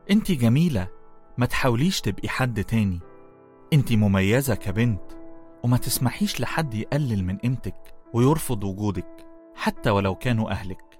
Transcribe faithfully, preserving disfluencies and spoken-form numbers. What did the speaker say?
انت جميلة، ما تحاوليش تبقي حد تاني. انت مميزة كبنت، وما تسمحيش لحد يقلل من قيمتك ويرفض وجودك حتى ولو كانوا أهلك.